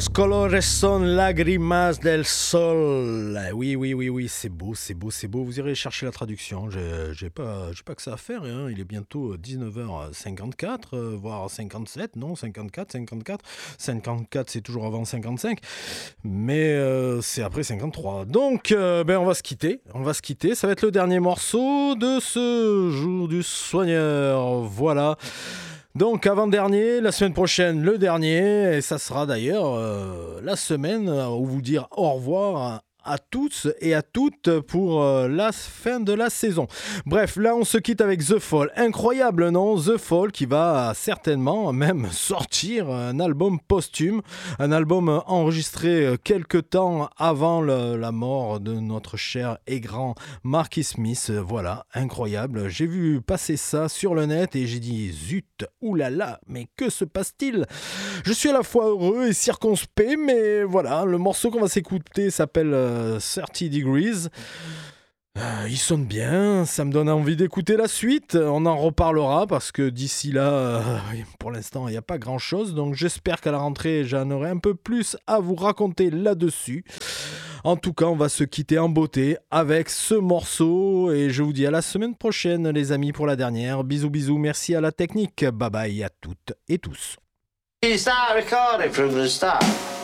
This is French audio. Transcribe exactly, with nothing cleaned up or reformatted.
Colores son lágrimas del sol. Oui, oui, oui, oui, c'est beau, c'est beau, c'est beau. Vous irez chercher la traduction. J'ai, j'ai pas, j'ai pas que ça à faire. Hein. Il est bientôt dix-neuf heures cinquante-quatre, euh, voire cinquante-sept. Non, cinquante-quatre, cinquante-quatre. cinquante-quatre, c'est toujours avant cinquante-cinq. Mais euh, c'est après cinquante-trois. Donc, euh, ben, on va se quitter. On va se quitter. Ça va être le dernier morceau de ce jour du soigneur. Voilà. Donc avant-dernier, la semaine prochaine le dernier, et ça sera d'ailleurs euh, la semaine où vous dire au revoir à tous et à toutes pour euh, la fin de la saison. Bref, là on se quitte avec The Fall. Incroyable, non? The Fall qui va certainement même sortir un album posthume, un album enregistré quelques temps avant le, la mort de notre cher et grand Marky Smith. Voilà, incroyable. J'ai vu passer ça sur le net et j'ai dit zut, oulala, mais que se passe-t-il? Je suis à la fois heureux et circonspect, mais voilà, le morceau qu'on va s'écouter s'appelle euh, thirty Degrees. Euh, il sonne bien, ça me donne envie d'écouter la suite. On en reparlera parce que d'ici là, euh, pour l'instant, il n'y a pas grand-chose. Donc j'espère qu'à la rentrée, j'en aurai un peu plus à vous raconter là-dessus. En tout cas, on va se quitter en beauté avec ce morceau. Et je vous dis à la semaine prochaine, les amis, pour la dernière. Bisous, bisous, merci à la technique. Bye bye à toutes et tous. You start recording from the start.